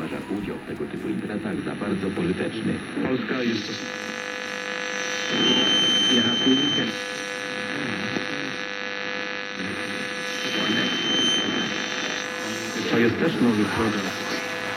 uważa udział w tego typu imprezach za bardzo pożyteczny. Polska jest to... To jest też nowy program.